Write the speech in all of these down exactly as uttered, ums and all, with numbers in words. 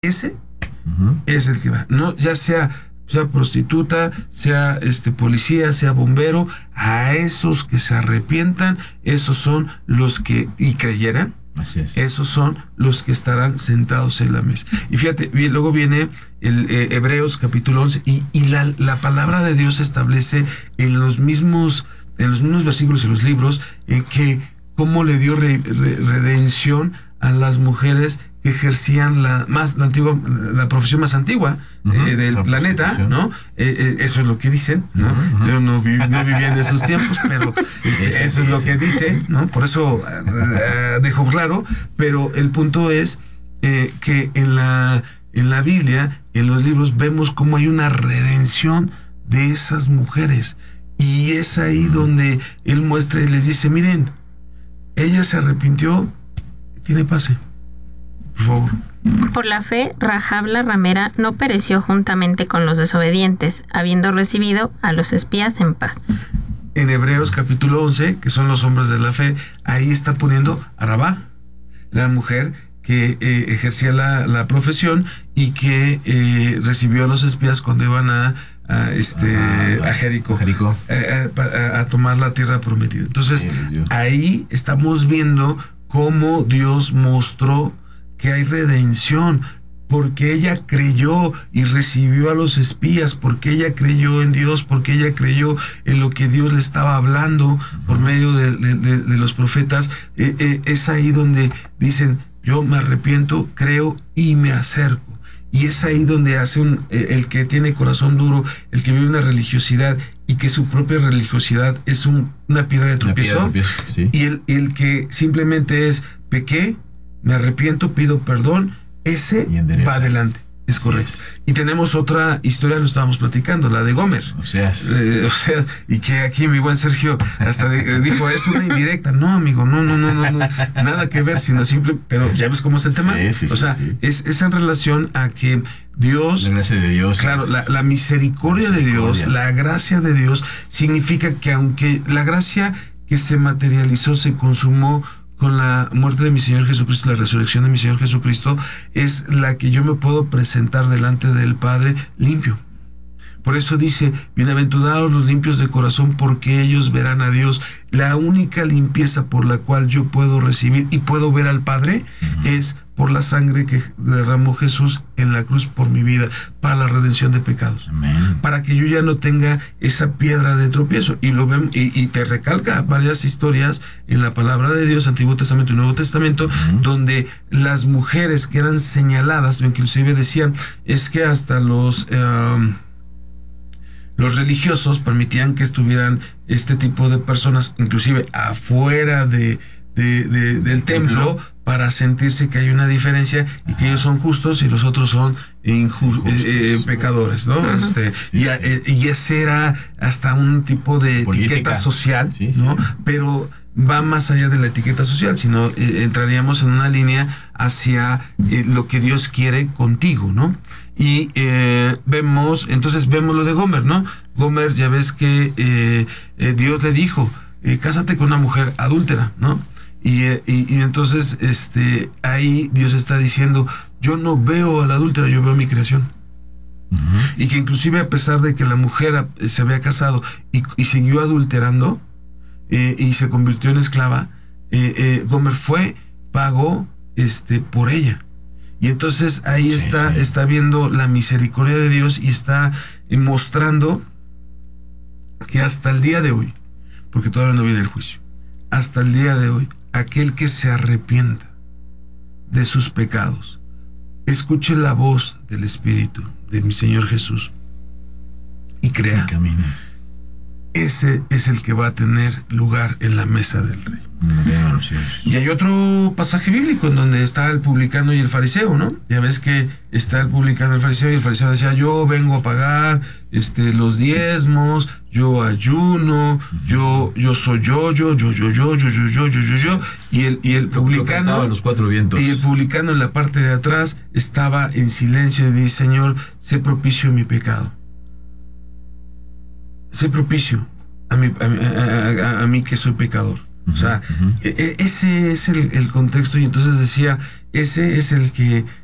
ese uh-huh. es el que va, no, ya sea, sea prostituta, sea este policía, sea bombero, a esos que se arrepientan, esos son los que, y creyeran, así es. Esos son los que estarán sentados en la mesa. Y fíjate, luego viene el eh, Hebreos capítulo once, y, y la, la palabra de Dios establece en los mismos, en los mismos versículos, en los libros, eh, que cómo le dio re, re, redención a las mujeres que ejercían la más la antigua la profesión más antigua uh-huh, eh, del planeta, ¿no? Eh, eh, eso es lo que dicen, ¿no? Uh-huh. Yo no, vi, no vivía en esos tiempos, pero este, eso es lo que dice, ¿no? Por eso uh, dejo claro, pero el punto es eh, que en la en la Biblia, en los libros, vemos cómo hay una redención de esas mujeres, y es ahí uh-huh. donde él muestra y les dice, miren, ella se arrepintió, tiene pase. Por favor. Por la fe, Rahab la ramera no pereció juntamente con los desobedientes, habiendo recibido a los espías en paz. En Hebreos capítulo once, que son los hombres de la fe, ahí está poniendo a Rabá, la mujer que eh, ejercía la, la profesión y que eh, recibió a los espías cuando iban a, a este ah, a Jericó, Jericó. A, a, a tomar la tierra prometida. Entonces, sí, ahí estamos viendo cómo Dios mostró que hay redención, porque ella creyó y recibió a los espías, porque ella creyó en Dios, porque ella creyó en lo que Dios le estaba hablando por medio de, de, de, de los profetas. Eh, eh, es ahí donde dicen, yo me arrepiento, creo y me acerco. Y es ahí donde hace un, eh, el que tiene corazón duro, el que vive una religiosidad y que su propia religiosidad es un, una piedra de tropiezo, piedra de tropiezo, sí. y el, el que simplemente es, pequé, me arrepiento, pido perdón, ese va adelante. Es correcto. Es. Y tenemos otra historia, lo estábamos platicando, la de Gomer. O sea, eh, o sea, y que aquí mi buen Sergio hasta de, dijo, es una indirecta. No, amigo, no, no, no, no, no, nada que ver, sino simple, pero ya ves cómo es el tema. Sí, sí, o sea, sí, sí. Es, es en relación a que Dios, la gracia de Dios, claro, la, la, misericordia la misericordia de Dios, la gracia de Dios, significa que aunque la gracia que se materializó, se consumó con la muerte de mi Señor Jesucristo, la resurrección de mi Señor Jesucristo, es la que yo me puedo presentar delante del Padre limpio. Por eso dice, bienaventurados los limpios de corazón, porque ellos verán a Dios. La única limpieza por la cual yo puedo recibir y puedo ver al Padre uh-huh. es por la sangre que derramó Jesús en la cruz por mi vida, para la redención de pecados. Amén. Para que yo ya no tenga esa piedra de tropiezo. Y lo ven, y, y te recalca varias historias en la palabra de Dios, Antiguo Testamento y Nuevo Testamento, uh-huh. donde las mujeres que eran señaladas, inclusive decían, es que hasta los... Um, Los religiosos permitían que estuvieran este tipo de personas, inclusive afuera de, de, de, del templo, para sentirse que hay una diferencia y que ellos son justos y los otros son inju- eh, eh, pecadores, ¿no? Uh-huh. Este, sí, y, eh, y ese era hasta un tipo de política, etiqueta social, sí, ¿no? Sí. Pero va más allá de la etiqueta social, sino eh, entraríamos en una línea hacia eh, lo que Dios quiere contigo, ¿no? Y eh, vemos, entonces vemos lo de Gomer, ¿no? Gomer, ya ves que eh, eh, Dios le dijo, eh, cásate con una mujer adúltera, ¿no? Y, eh, y, y entonces este, ahí Dios está diciendo, yo no veo a la adúltera, yo veo a mi creación. Uh-huh. Y que inclusive a pesar de que la mujer se había casado y, y siguió adulterando, eh, y se convirtió en esclava, eh, eh, Gomer fue, pagó este, por ella. Y entonces ahí sí, está, sí. está viendo la misericordia de Dios y está mostrando que hasta el día de hoy, porque todavía no viene el juicio, hasta el día de hoy, aquel que se arrepienta de sus pecados, escuche la voz del Espíritu de mi Señor Jesús y crea, ese es el que va a tener lugar en la mesa del Rey. Y hay otro pasaje bíblico en donde está el publicano y el fariseo, ¿no? Ya ves que está el publicano y el fariseo, y el fariseo decía, yo vengo a pagar este, los diezmos, yo ayuno, yo, yo soy yo, yo, yo, yo, yo, yo, yo, yo, yo, yo, yo, y el, y el publicano, los cuatro vientos. Y el publicano en la parte de atrás estaba en silencio y dice, Señor, sé propicio mi pecado. Sé propicio a mí, a, a, a, a mí que soy pecador. O sea, uh-huh. ese es el, el contexto, y entonces decía, ese es el que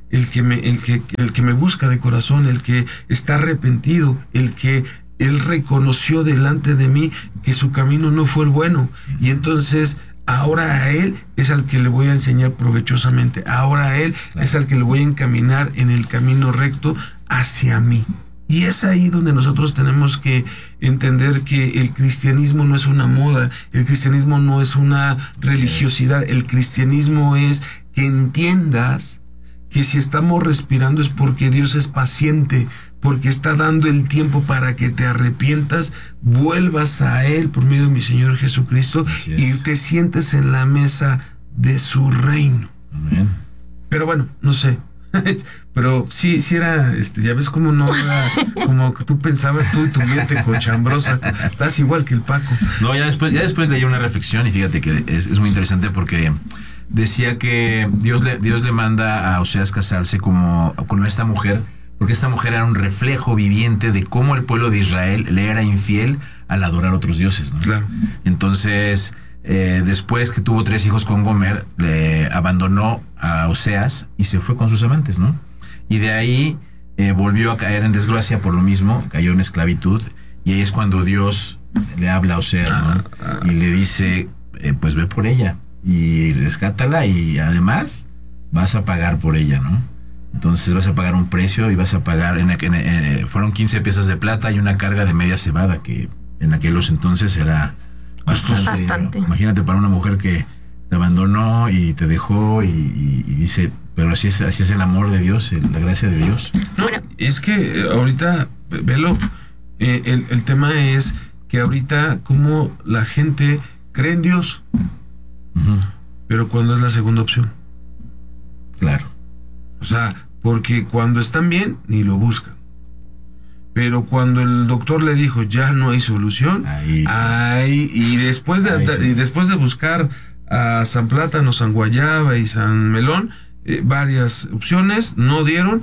el que me, el que, el que me busca de corazón, el que está arrepentido, el que él reconoció delante de mí que su camino no fue el bueno. Y entonces ahora a él es al que le voy a enseñar provechosamente. Ahora a él claro. es al que le voy a encaminar en el camino recto hacia mí. Y es ahí donde nosotros tenemos que entender que el cristianismo no es una moda, el cristianismo no es una religiosidad, el cristianismo es que entiendas que si estamos respirando es porque Dios es paciente, porque está dando el tiempo para que te arrepientas, vuelvas a Él por medio de mi Señor Jesucristo y te sientes en la mesa de su reino. Amén. Pero bueno, no sé. Pero sí, sí era, este, ya ves cómo no era como que tú pensabas tú y tu mente cochambrosa, estás igual que el Paco. No, ya después, ya después leí una reflexión y fíjate que es, es muy interesante porque decía que Dios le, Dios le manda a Oseas casarse como con esta mujer, porque esta mujer era un reflejo viviente de cómo el pueblo de Israel le era infiel al adorar a otros dioses, ¿no? Claro. Entonces, Eh, después que tuvo tres hijos con Gomer, le abandonó a Oseas y se fue con sus amantes, ¿no? Y de ahí eh, volvió a caer en desgracia por lo mismo, cayó en esclavitud, y ahí es cuando Dios le habla a Oseas, ¿no? Y le dice, eh, pues ve por ella y rescátala y además vas a pagar por ella, ¿no? Entonces vas a pagar un precio y vas a pagar, en, en, en, fueron quince piezas de plata y una carga de media cebada, que en aquellos entonces era bastante. Bastante. Imagínate para una mujer que te abandonó y te dejó y, y, y dice, pero así es, así es el amor de Dios, el, la gracia de Dios. No, bueno, es que eh, ahorita, velo, eh, el, el tema es que ahorita como la gente cree en Dios, uh-huh. pero cuando es la segunda opción. Claro. O sea, porque cuando están bien, ni lo buscan. Pero cuando el doctor le dijo ya no hay solución, ahí, sí. ahí y después de ahí, sí. y después de buscar a San Plátano, San Guayaba y San Melón, eh, varias opciones no dieron,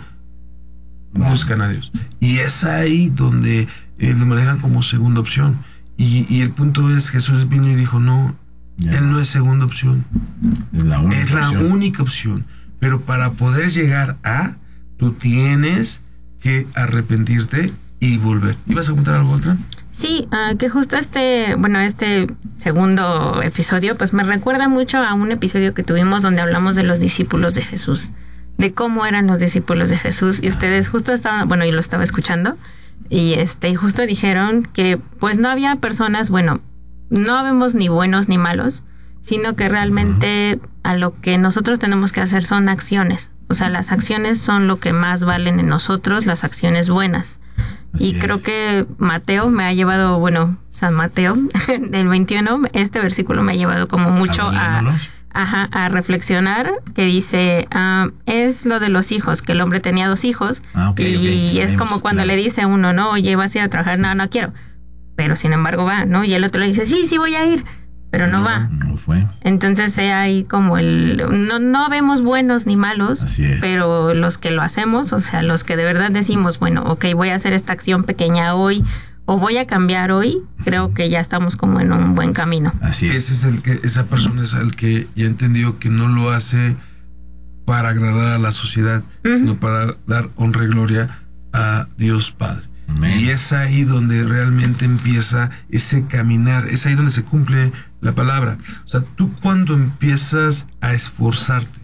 vale. buscan a Dios. Y es ahí donde eh, lo manejan como segunda opción. Y, y el punto es, Jesús vino y dijo, no, ya. él no es segunda opción. Es la única es la opción. única opción. Pero para poder llegar a, tú tienes que arrepentirte y volver. ¿Ibas a contar algo, Alcrán? Sí, uh, que justo este, bueno, este segundo episodio, pues me recuerda mucho a un episodio que tuvimos donde hablamos de los discípulos de Jesús, de cómo eran los discípulos de Jesús, y ustedes justo estaban, bueno, yo lo estaba escuchando, y este, y justo dijeron que pues no había personas, bueno, no habemos ni buenos ni malos, sino que realmente uh-huh. a lo que nosotros tenemos que hacer son acciones. O sea, las acciones son lo que más valen en nosotros, las acciones buenas. Así y es. Creo que Mateo me ha llevado, bueno, San Mateo, del veintiuno, este versículo me ha llevado como mucho a, a, a reflexionar, que dice, uh, es lo de los hijos, que el hombre tenía dos hijos, ah, okay, y okay, es como cuando claro. le dice a uno, no, oye, vas a ir a trabajar, no, no quiero, pero sin embargo va, ¿no? Y el otro le dice, sí, sí voy a ir, pero no, no va. No fue. Entonces hay como el... No, no vemos buenos ni malos, pero los que lo hacemos, o sea, los que de verdad decimos, bueno, ok, voy a hacer esta acción pequeña hoy, o voy a cambiar hoy, creo que ya estamos como en un buen camino. Así es. Ese es el que, esa persona es el que ya entendió que no lo hace para agradar a la sociedad, uh-huh. sino para dar honra y gloria a Dios Padre. Amén. Y es ahí donde realmente empieza ese caminar, es ahí donde se cumple la palabra. O sea, tú cuando empiezas a esforzarte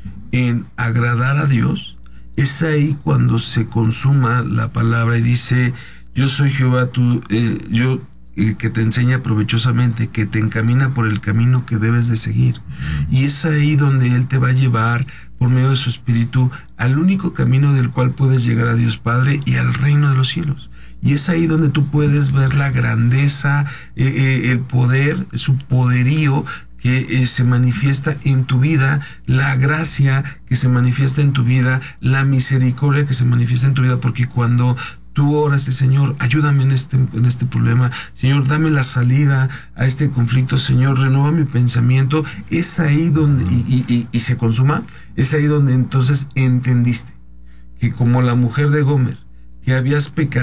en agradar a Dios, es ahí cuando se consuma la palabra y dice, yo soy Jehová, tú, eh, yo eh, que te enseña provechosamente, que te encamina por el camino que debes de seguir. Y es ahí donde Él te va a llevar por medio de su Espíritu al único camino del cual puedes llegar a Dios Padre y al reino de los cielos. Y es ahí donde tú puedes ver la grandeza, eh, eh, el poder, su poderío que eh, se manifiesta en tu vida, la gracia que se manifiesta en tu vida, la misericordia que se manifiesta en tu vida, porque cuando tú oras, Señor, ayúdame en este, en este problema, Señor, dame la salida a este conflicto, Señor, renueva mi pensamiento, es ahí donde, y, y, y, y se consuma, es ahí donde entonces entendiste que como la mujer de Gomer, que habías pecado,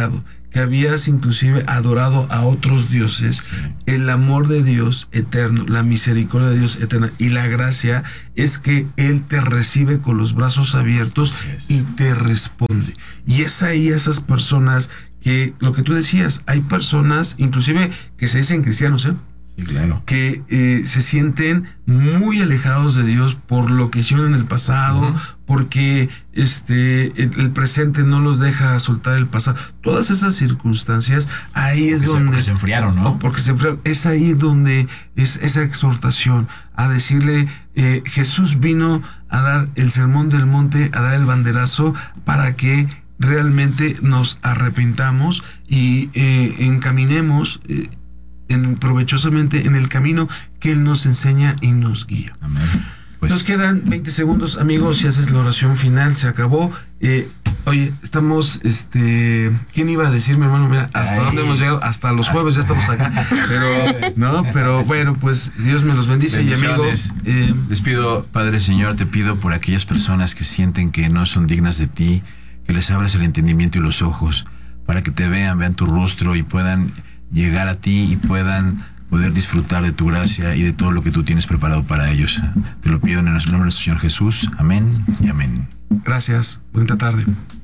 que habías inclusive adorado a otros dioses, sí. El amor de Dios eterno, la misericordia de Dios eterna y la gracia es que Él te recibe con los brazos abiertos y te responde. Y es ahí esas personas que, lo que tú decías, hay personas inclusive que se dicen cristianos, ¿eh? Sí, claro. Que eh, se sienten muy alejados de Dios por lo que hicieron en el pasado, uh-huh. porque este el, el presente no los deja soltar el pasado. Todas esas circunstancias, ahí porque es se, donde... Porque se enfriaron, ¿no? Porque se enfriaron. Es ahí donde es esa exhortación a decirle, eh, Jesús vino a dar el sermón del monte, a dar el banderazo para que realmente nos arrepentamos y eh, encaminemos... Eh, En, provechosamente en el camino que Él nos enseña y nos guía. Amén. Pues, nos quedan veinte segundos, amigos, si haces la oración final, se acabó. Eh, oye, estamos, este, ¿quién iba a decir, mi hermano? Mira, hasta ay, dónde hemos llegado, hasta los jueves ya estamos acá. Pero, no, pero bueno, pues Dios me los bendice y amigos. Eh, Les pido, Padre Señor, te pido por aquellas personas que sienten que no son dignas de ti, que les abras el entendimiento y los ojos para que te vean, vean tu rostro y puedan llegar a ti y puedan poder disfrutar de tu gracia y de todo lo que tú tienes preparado para ellos. Te lo pido en el nombre de nuestro Señor Jesús. Amén y amén. Gracias. Buena tarde.